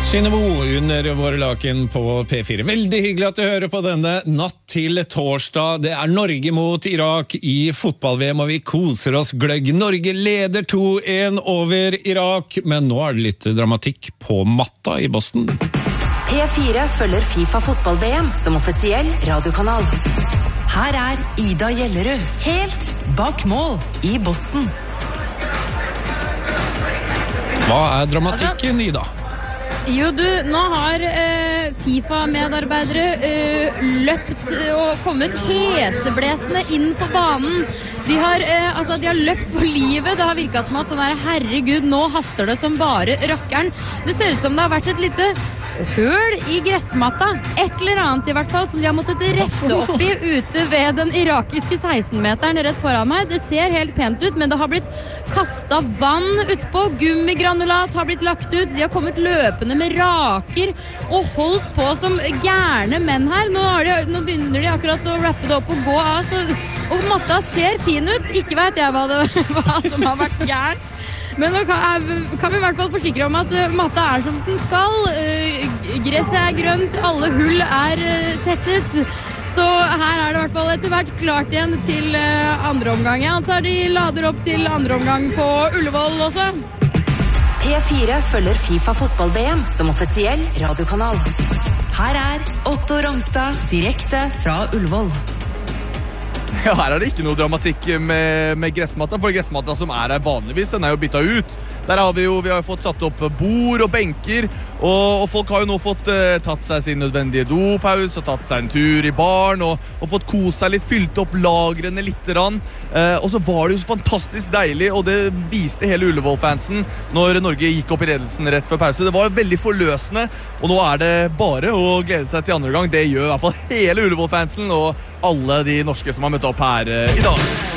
Synnøve under våre laken på P4. Veldig hyggelig at du hører på denne natt til torsdag. Det er Norge mot Irak i fotball-VM, og vi koser oss gløgg. Norge leder 2-1 over Irak, men nå er det litt dramatikk på matta i Boston. P4 følger FIFA fotball-VM som offisiell radiokanal. Her er Ida Gjellerud, helt bak mål i Boston. Hva er dramatikken, Ida? Jo, nå har FIFA-medarbeidere løpt og kommet heseblesende inn på banen. De har løpt for livet. Det har virket som at herregud, nå haster det som bare rakkeren. Det ser ut som det har vært et lite høl i gressmatta. Et eller annet i hvert fall, som de har måttet rette opp i ute ved den irakiske 16-meteren rett foran meg. Det ser helt pent ut, men det har blitt kastet vann utpå. Gummigranulat har blitt lagt ut. De har kommet løpende med raker og holdt på som gærne menn her. Nå begynner de akkurat å rappe det opp og gå av. Og matta ser fin ut. Ikke vet jeg hva som har vært gærent. Men nå kan vi i hvert fall forsikre om at matta er som den skal. Gresset er grønt, alle hull er tettet. Så her er det i hvert fall etter hvert klart igjen til andre omgang. Jeg antar de lader opp til andre omgang på Ullevål også. P4 følger FIFA fotball-VM som offisiell radiokanal. Her er Otto Rongstad direkte fra Ullevål. Ja, her er det ikke noe dramatikk med gressmatta, for gressmatta som er her vanligvis, den er jo byttet ut. Der har vi har fått satt opp bord og benker, og folk har jo nå fått tatt seg sin nødvendige dopaus, og tatt seg en tur i baren, og fått kose seg litt, fylt opp lagrene litt rann. Og så var det jo så fantastisk deilig, og det viste hele Ullevål-fansen når Norge gikk opp i ledelsen rett før pause. Det var veldig forløsende, og nå er det bare å glede seg til andre gang. Det gjør i hvert fall hele Ullevål-fansen, og alle de norske som har møtt opp her i dag.